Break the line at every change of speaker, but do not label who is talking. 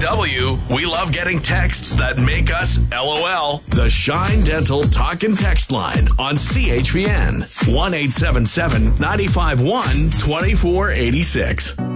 KDOW, we love getting texts that make us LOL. The Shine Dental Talk and Text line on CHPN. 1-877-951-2486.